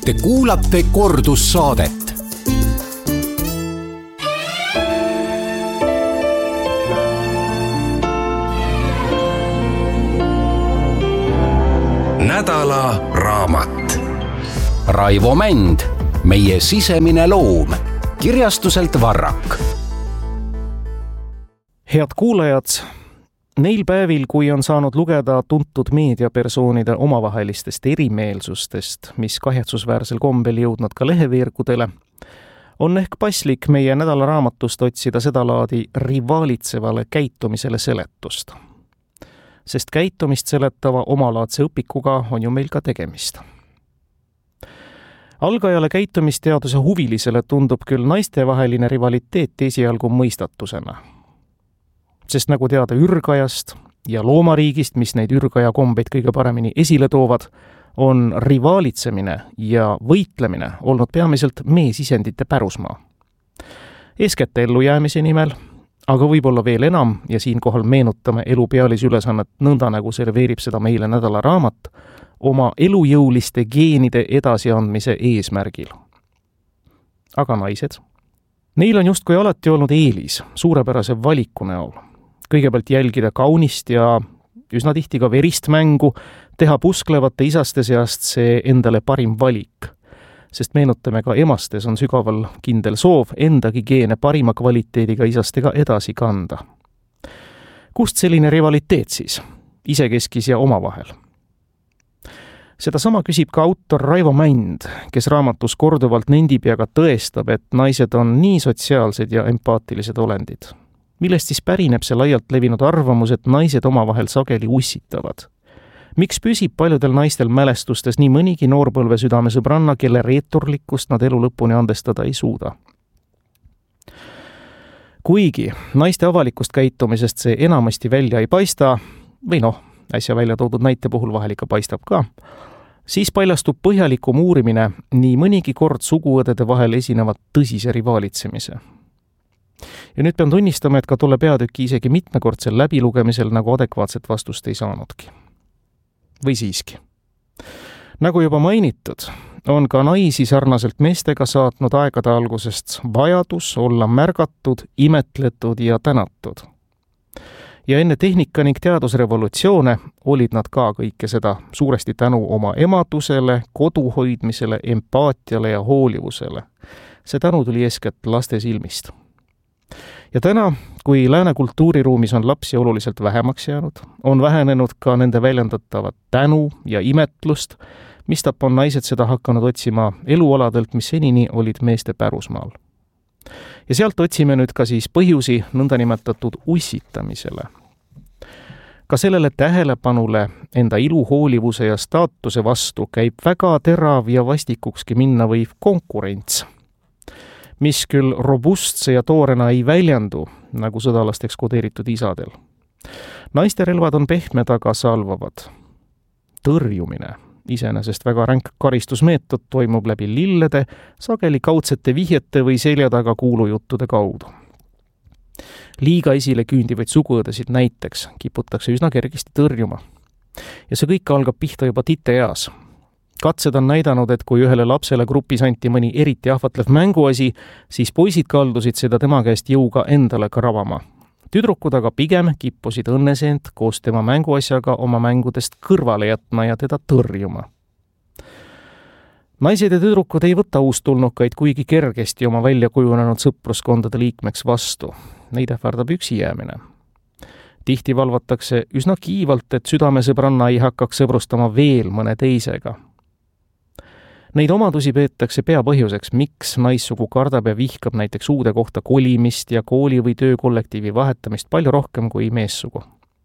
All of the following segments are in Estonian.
Te kuulate kordussaadet. Nädala raamat. Raivo Mänd, meie sisemine loom. Kirjastuselt Varrak. Head kuulajad, neil päevil, kui on saanud lugeda tuntud meediapersoonide omavahelistest erimeelsustest, mis kahetsusväärsel kombel jõudnud ka leheveergudele, on ehk paslik meie nädalaraamatust otsida sedalaadi rivaalitsevale käitumisele seletust. Sest käitumist seletava omalaadse õpikuga on ju meil ka tegemist. Algajale käitumisteaduse huvilisele tundub küll naistevaheline rivaliteet esialgu mõistatusena. Sest nagu teada ürgajast ja loomariigist, mis neid ürgaja kombeid kõige paremini esile toovad, on rivaalitsemine ja võitlemine olnud peamiselt meesisendite pärusmaa. Eeskätt ellujäämise nimel, aga võib-olla veel enam, ja siinkohal meenutame elu pealisülesannet nõnda, nagu serveerib seda meile nädalaraamat, oma elujõuliste geenide edasiandmise eesmärgil. Aga naised? Neil on justkui alati olnud eelis suurepärase valiku näol. Kõigepealt jälgida kaunist ja üsna tihti ka verist mängu, teha pusklevate isaste seast see endale parim valik. Sest meenutame, ka emastes on sügaval kindel soov endagi geene parima kvaliteediga isastega edasi kanda. Kust selline rivaliteet siis? Isekeskis ja omavahel. Seda sama küsib ka autor Raivo Mänd, kes raamatus korduvalt nendib ja ka tõestab, et naised on nii sotsiaalsed ja empaatilised olendid. Millest siis pärineb see laialt levinud arvamus, et naised omavahel sageli ussitavad? Miks püsib paljudel naistel mälestustes nii mõnigi noorpõlve südamesõbranna, kelle reeturlikkust nad elu lõpuni andestada ei suuda? Kuigi naiste avalikust käitumisest see enamasti välja ei paista, või äsja välja toodud näite puhul vahel ikka paistab ka, siis paljastub põhjalikum uurimine nii mõnigi kord suguõdede vahel esinevat tõsise rivaalitsemise. Ja nüüd pean tunnistama, et ka tolle peatüki isegi mitmekordsel läbilugemisel nagu adekvaatset vastust ei saanudki. Või siiski. Nagu juba mainitud, on ka naisi sarnaselt meestega saatnud aegade algusest vajadus olla märgatud, imetletud ja tänatud. Ja enne tehnika ning teadusrevolutsioone olid nad ka kõike seda suuresti tänu oma emadusele, koduhoidmisele, empaatiale ja hoolivusele. See tänu tuli eeskätt laste silmist. Ja täna, kui lääne kultuuriruumis on lapsi oluliselt vähemaks jäänud, on vähenenud ka nende väljendatavat tänu ja imetlust, mistap on naised seda hakanud otsima elualadelt, mis senini olid meeste pärusmaal. Ja sealt otsime nüüd ka siis põhjusi nõndanimetatud ussitamisele. Ka sellele tähelepanule enda iluhoolivuse ja staatuse vastu käib väga terav ja vastikukski minna võiv konkurents, mis küll robustse ja toorena ei väljendu, nagu sõdalasteks kodeeritud isadel. Naiste relvad on pehmed, aga salvavad. Tõrjumine, iseenesest väga ränk karistusmeetod, toimub läbi lillede, sageli kaudsete vihjete või selja taga kuulujuttude kaudu. Liiga esile küündivaid suguõdesid näiteks kiputakse üsna kergesti tõrjuma. Ja see kõik algab pihta juba titeeas. Katsed on näidanud, et kui ühele lapsele grupis anti mõni eriti ahvatlev mänguasi, siis poisid kaldusid seda tema käest jõuga endale kravama. Tüdrukud aga pigem kippusid õnneseent koos tema mänguasjaga oma mängudest kõrvale jätma ja teda tõrjuma. Naised ja tüdrukud ei võta uustulnukaid kuigi kergesti oma välja kujunenud sõpruskondade liikmeks vastu. Neid ähvardab üksi jäämine. Tihti valvatakse üsna kiivalt, et südamesõbranna ei hakkaks sõbrustama veel mõne teisega. Neid omadusi peetakse peapõhjuseks, miks naissugu kardab ja vihkab näiteks uude kohta kolimist ja kooli või töökollektiivi vahetamist palju rohkem kui meessugu.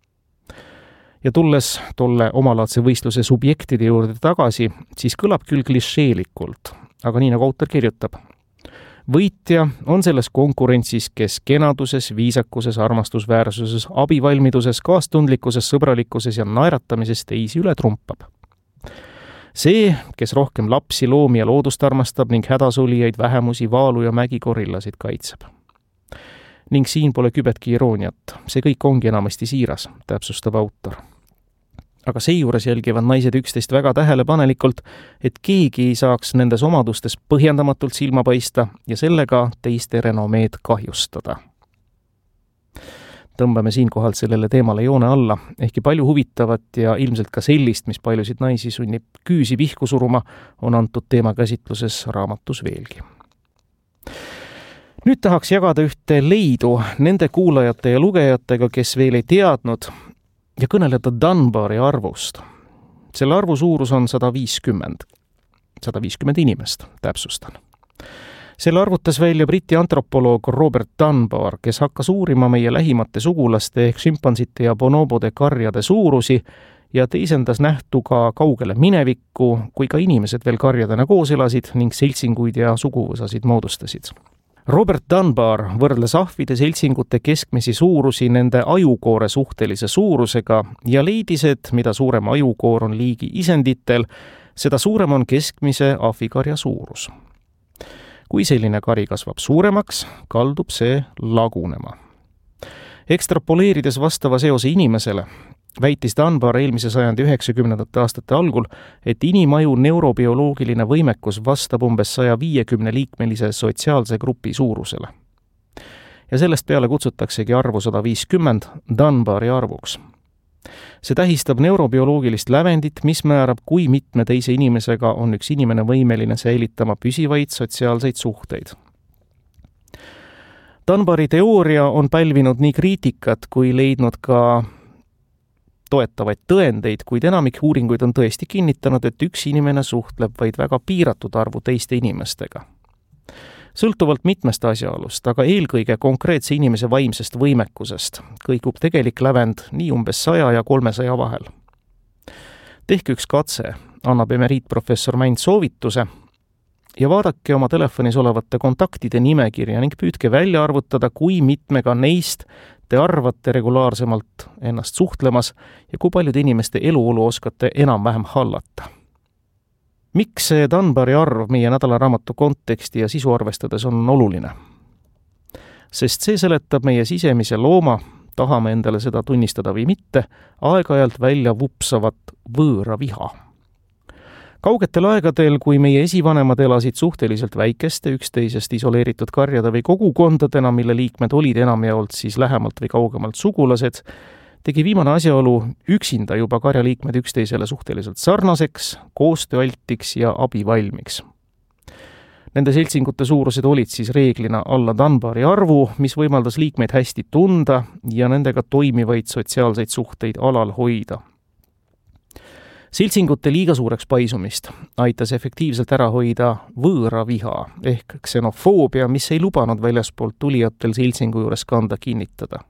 Ja tulles tolle omalaadse võistluse subjektide juurde tagasi, siis kõlab küll klišeelikult, aga nii nagu autor kirjutab. Võitja on selles konkurentsis, kes kenaduses, viisakuses, armastusväärsuses, abivalmiduses, kaastundlikkuses, sõbralikkuses ja naeratamises teisi üle trumpab. See, kes rohkem lapsi, loomi ja loodust armastab ning hädasulijaid, vähemusi, vaalu ja mägikorillasid kaitseb. Ning siin pole kübetki irooniat, see kõik ongi enamasti siiras, täpsustab autor. aga seejuures jälgivad naised üksteist väga tähelepanelikult, et keegi ei saaks nendes omadustes põhjendamatult silma paista ja sellega teiste renomeed kahjustada. Tõmbame siinkohal sellele teemale joone alla, ehkki palju huvitavat ja ilmselt ka sellist, mis paljusid naisi sunnib küüsi vihku suruma, on antud teema käsitluses raamatus veelgi. Nüüd tahaks jagada ühte leidu nende kuulajate ja lugejatega, kes veel ei teadnud, ja kõneleda Dunbari arvust. Selle arvu suurus on 150. 150 inimest, täpsustan. Selle arvutas välja Briti antropoloog Robert Dunbar, kes hakkas uurima meie lähimate sugulaste ehk šimpanzite ja bonobode karjade suurusi ja teisendas nähtu ka kaugele minevikku, kui ka inimesed veel karjadena koos elasid ning seltsinguid ja suguvõsasid moodustasid. Robert Dunbar võrdles ahvide seltsingute keskmisi suurusi nende ajukoore suhtelise suurusega ja leidis, et mida suurem ajukoor on liigi isenditel, seda suurem on keskmise ahvikarja suurus. Kui selline kari kasvab suuremaks, kaldub see lagunema. Ekstrapoleerides vastava seose inimesele, väitis Dunbar eelmise sajandi 90. aastate algul, et inimaju neurobioloogiline võimekus vastab umbes 150 liikmelise sotsiaalse grupi suurusele. Ja sellest peale kutsutaksegi arvu 150 Dunbari arvuks. See tähistab neurobioloogilist lävendit, mis määrab, kui mitme teise inimesega on üks inimene võimeline säilitama püsivaid sotsiaalseid suhteid. Dunbari teooria on pälvinud nii kriitikat kui leidnud ka toetavaid tõendeid, kuid enamik uuringuid on tõesti kinnitanud, et üks inimene suhtleb vaid väga piiratud arvu teiste inimestega. Sõltuvalt mitmest asjaolust, aga eelkõige konkreetse inimese vaimsest võimekusest, kõigub tegelik lävend nii umbes 100 ja 300 vahel. Tehke üks katse, annab emeriitprofessor Mänd soovituse ja vaadake oma telefonis olevate kontaktide nimekirja ning püüdke välja arvutada, kui mitmega neist te arvate regulaarsemalt ennast suhtlemas ja kui paljude inimeste eluolu oskate enam-vähem hallata. Miks see Dunbari arv meie nädalaraamatu konteksti ja sisu arvestades on oluline? Sest see seletab meie sisemise looma, tahame endale seda tunnistada või mitte, aeg-ajalt välja vupsavat võõra viha. Kaugetel aegadel, kui meie esivanemad elasid suhteliselt väikeste, üksteisest isoleeritud karjade või kogukondadena, mille liikmed olid enamjaolt siis lähemalt või kaugemalt sugulased, tegi viimane asjaolu üksinda juba karjaliikmed üksteisele suhteliselt sarnaseks, koostööaltiks ja abivalmiks. Nende seltsingute suurused olid siis reeglina alla Dunbari arvu, mis võimaldas liikmeid hästi tunda ja nendega toimivaid sotsiaalseid suhteid alal hoida. Seltsingute liiga suureks paisumist aitas efektiivselt ära hoida võõra viha ehk ksenofoobia, mis ei lubanud väljaspoolt tulijatel seltsingu juures kanda kinnitada.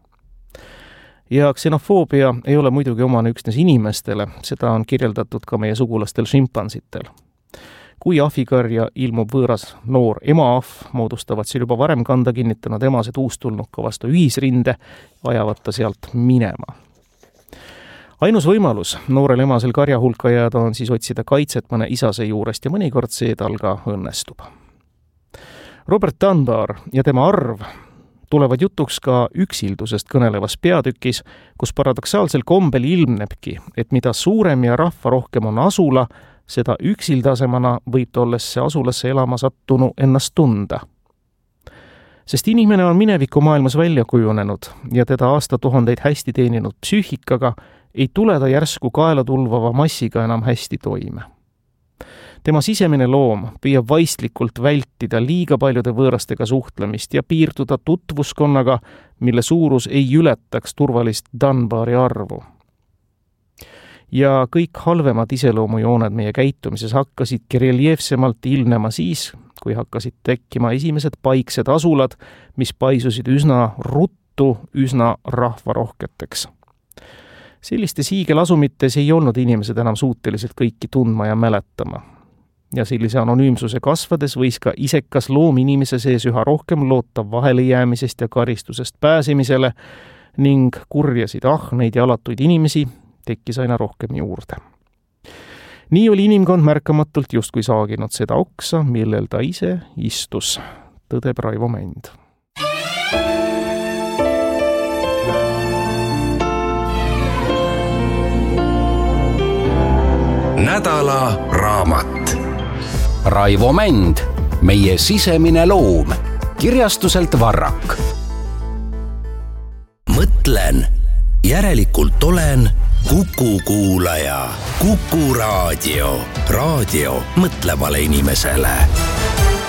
Ja ksenofoobia ei ole muidugi omane üksnes inimestele, seda on kirjeldatud ka meie sugulastel šimpansitel. Kui ahvikarja ilmub võõras noor emaahv, moodustavad seal juba varem kanda kinnitanud emased uustulnuka vastu ühisrinde, ajavad ta sealt minema. Ainus võimalus noorel emasel karja hulka jääda on siis otsida kaitset mõne isase juurest ja mõnikord see tal ka õnnestub. Robert Dunbar ja tema arv tulevad jutuks ka üksildusest kõnelevas peatükis, kus paradoksaalsel kombel ilmnebki, et mida suurem ja rahva rohkem on asula, seda üksildasemana võib tollesse asulasse elama sattunu ennast tunda. Sest inimene on mineviku maailmas välja kujunenud ja teda aastatuhandeid hästi teeninud psüühikaga ei tule ta järsku kaela tulvava massiga enam hästi toime. Tema sisemine loom püüab vaistlikult vältida liiga paljude võõrastega suhtlemist ja piirduda tutvuskonnaga, mille suurus ei ületaks turvalist Dunbari arvu. Ja kõik halvemad iseloomujooned meie käitumises hakkasidki reljeefsemalt ilmnema siis, kui hakkasid tekkima esimesed paiksed asulad, mis paisusid üsna ruttu, üsna rahvarohketeks. Sellistes hiigelasumites ei olnud inimesed enam suutelised kõiki tundma ja mäletama. Ja sellise anonüümsuse kasvades võis ka isekas loom inimese sees üha rohkem loota vahelejäämisest ja karistusest pääsemisele ning kurjasid ahneid ja alatuid inimesi tekkis aina rohkem juurde. Nii oli inimkond märkamatult justkui saaginud seda oksa, millel ta ise istus, tõdeb Raivo Mänd. nädala raamat. Raivo Mänd, meie sisemine loom. Kirjastuselt Varrak. Mõtlen, järelikult olen Kuku kuulaja. Kuku raadio. Raadio mõtlevale inimesele.